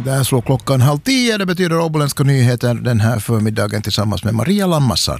Där slår klockan 9:30. Det betyder åboländska nyheter den här förmiddagen tillsammans med Maria Lammasari.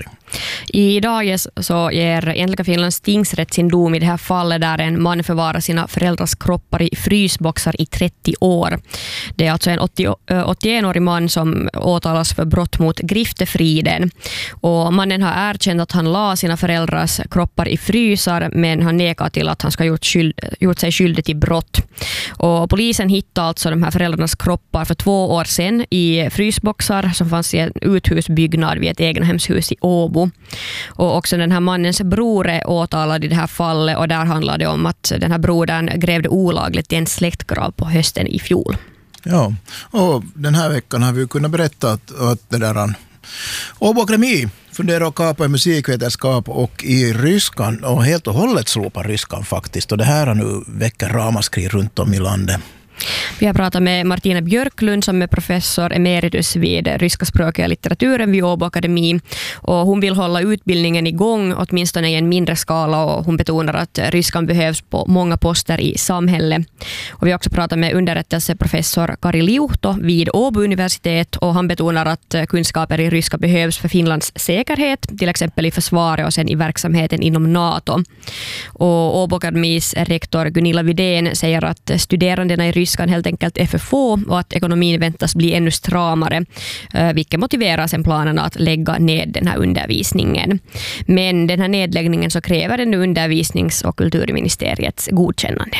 Idag så ger Äntligen Finlands tingsrätt sin dom i det här fallet där en man förvarar sina föräldrars kroppar i frysboxar i 30 år. Det är alltså en 81-årig man som åtalas för brott mot griftefriden. Och mannen har erkänt att han la sina föräldrars kroppar i frysar, men han nekar till att han ska ha gjort sig skyldig till brott. Och polisen hittade alltså de här föräldrarnas kroppar för 2 år sedan i frysboxar som fanns i en uthusbyggnad vid ett egnahemshus i Åbo. Och också den här mannens bror är åtalad i det här fallet, och där handlar det om att den här brodern grävde olagligt i en släktgrav på hösten i fjol. Ja, och den här veckan har vi kunnat berätta att det där Åbo Akademi funderar att kapa i musikvetenskap och i ryskan, och helt och hållet slopa ryskan faktiskt, och det här har nu väckt ramaskri runt om i landet. Vi har pratat med Martina Björklund som är professor emeritus vid ryska språket och litteraturen vid Åbo Akademi, och hon vill hålla utbildningen igång åtminstone i en mindre skala, och hon betonar att ryskan behövs på många poster i samhället. Och vi har också pratat med underrättelseprofessor Kari Liuhto vid Åbo universitet, och han betonar att kunskaper i ryska behövs för Finlands säkerhet, till exempel i försvaret och sen i verksamheten inom NATO. Och Åbo Akademis rektor Gunilla Widén säger att studerandena i ryskan helt enkelt är för få och att ekonomin väntas bli ännu stramare, vilket motiverar sen planerna att lägga ned den här undervisningen. Men den här nedläggningen så kräver den undervisnings- och kulturministeriets godkännande.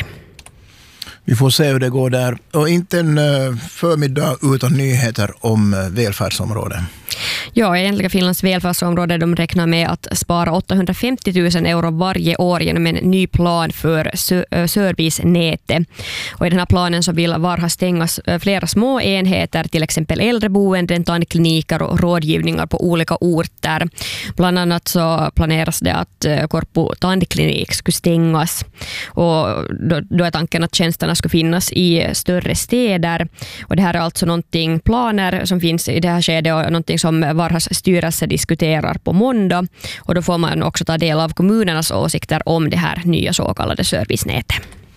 Vi får se hur det går där. Och inte en förmiddag utan nyheter om välfärdsområdet. Ja, Äntligen Finlands välfärdsområde, de räknar med att spara 850 000 euro varje år genom en ny plan för servicenätet. Och i den här planen så vill Varha stängas flera små enheter, till exempel äldreboenden, tandkliniker och rådgivningar på olika orter. Bland annat så planeras det att Korpo tandklinik skulle stängas. Och då är tanken att tjänsterna ska finnas i större städer. Och det här är alltså planer som finns i det här skedet och någonting som Varhas styrelse diskuterar på måndag, och då får man också ta del av kommunernas åsikter om det här nya så kallade servicenätet.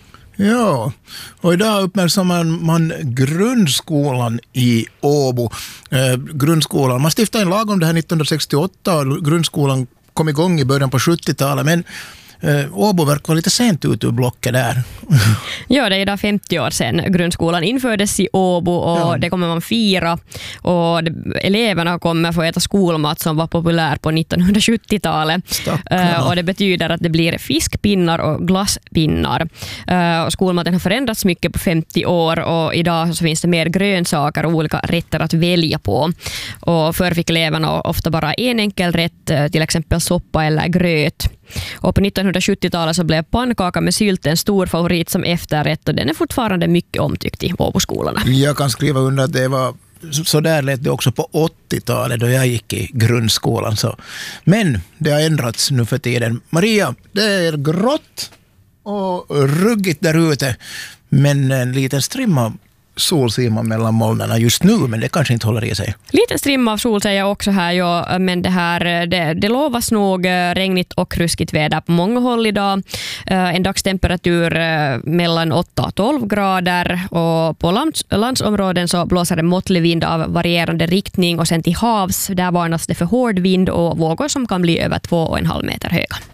Ja, och idag uppmärksammar man grundskolan i Åbo. Grundskolan, man stiftade en lag om det här 1968 och grundskolan kom igång i början på 70-talet, men Åbo verkar vara lite sent ut ur blocket där. Ja, det är idag 50 år sedan grundskolan infördes i Åbo, och det kommer man fira. Och eleverna kommer få äta skolmat som var populär på 1970-talet. Och det betyder att det blir fiskpinnar och glasspinnar. Och skolmaten har förändrats mycket på 50 år, och idag så finns det mer grönsaker och olika rätter att välja på. Och förr fick eleverna ofta bara en enkel rätt, till exempel soppa eller gröt. Och på 1970-talet så blev pannkaka med sylt en stor favorit som efterrätt, och den är fortfarande mycket omtyckt i Åboskolorna. Jag kan skriva under att det var så där lät det också på 80-talet då jag gick i grundskolan. Så. Men det har ändrats nu för tiden. Maria, det är grått och ruggigt där ute, men en liten strimma sol ser man mellan molnerna just nu, men det kanske inte håller i sig. Lite strimma av sol säger jag också här, ja, men det lovas nog regnigt och ruskigt väder på många håll idag. En dagstemperatur mellan 8 och 12 grader, och på landsområden så blåser det måttlig vind av varierande riktning, och sen till havs där varnas det för hård vind och vågor som kan bli över 2,5 meter höga.